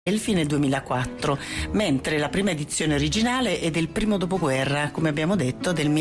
Elfi nel 2004, mentre la prima edizione originale è del primo dopoguerra, come abbiamo detto, del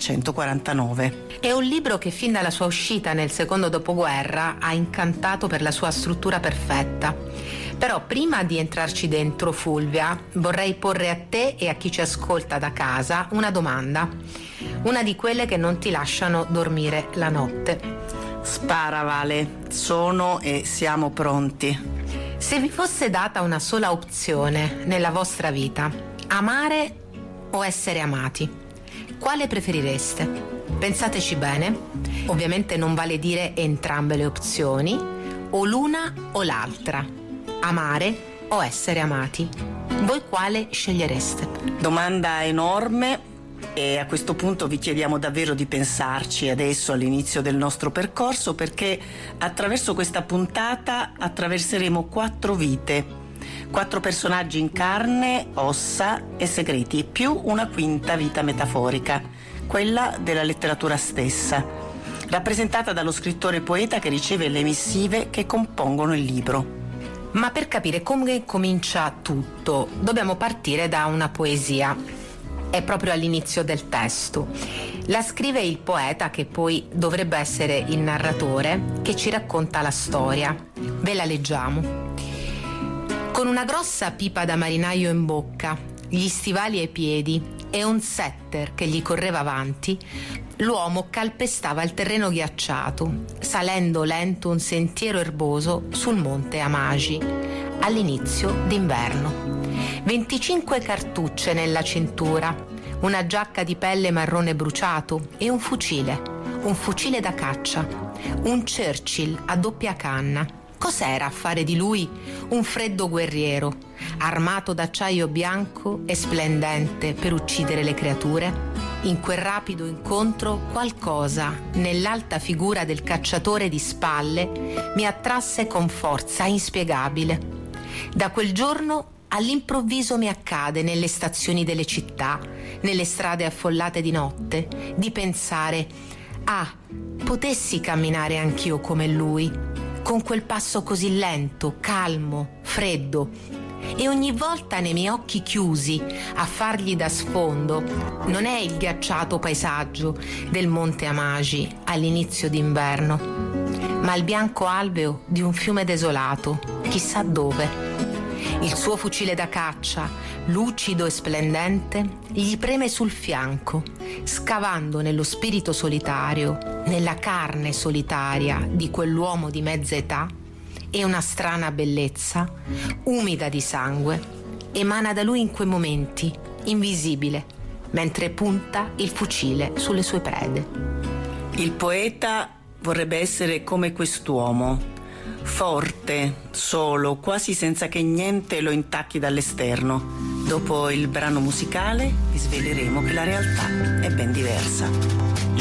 1949. È un libro che fin dalla sua uscita nel secondo dopoguerra ha incantato per la sua struttura perfetta. Però prima di entrarci dentro, Fulvia, vorrei porre a te e a chi ci ascolta da casa una domanda. Una di quelle che non ti lasciano dormire la notte. Spara, Vale, sono e siamo pronti. Se vi fosse data una sola opzione nella vostra vita, amare o essere amati, quale preferireste? Pensateci bene, ovviamente non vale dire entrambe le opzioni, o l'una o l'altra, amare o essere amati. Voi quale scegliereste? Domanda enorme. E a questo punto vi chiediamo davvero di pensarci adesso all'inizio del nostro percorso, perché attraverso questa puntata attraverseremo 4 vite, 4 personaggi in carne, ossa e segreti, più una quinta vita metaforica, quella della letteratura stessa, rappresentata dallo scrittore poeta che riceve le missive che compongono il libro. Ma per capire come comincia tutto, dobbiamo partire da una poesia. È proprio all'inizio del testo. La scrive il poeta, che poi dovrebbe essere il narratore, che ci racconta la storia. Ve la leggiamo. Con una grossa pipa da marinaio in bocca, gli stivali ai piedi e un setter che gli correva avanti, l'uomo calpestava il terreno ghiacciato, salendo lento un sentiero erboso sul monte Amagi, all'inizio d'inverno. 25 cartucce nella cintura, una giacca di pelle marrone bruciato e un fucile da caccia, un Churchill a doppia canna. Cos'era a fare di lui un freddo guerriero, armato d'acciaio bianco e splendente per uccidere le creature? In quel rapido incontro qualcosa nell'alta figura del cacciatore di spalle mi attrasse con forza inspiegabile. Da quel giorno all'improvviso mi accade nelle stazioni delle città, nelle strade affollate di notte, di pensare: ah, potessi camminare anch'io come lui, con quel passo così lento, calmo, freddo. E ogni volta nei miei occhi chiusi a fargli da sfondo non è il ghiacciato paesaggio del monte Amagi all'inizio d'inverno, ma il bianco alveo di un fiume desolato, chissà dove. Il suo fucile da caccia, lucido e splendente, gli preme sul fianco, scavando nello spirito solitario, nella carne solitaria di quell'uomo di mezza età, e una strana bellezza, umida di sangue, emana da lui in quei momenti, invisibile, mentre punta il fucile sulle sue prede. Il poeta vorrebbe essere come quest'uomo, forte, solo, quasi senza che niente lo intacchi dall'esterno. Dopo il brano musicale vi sveleremo che la realtà è ben diversa.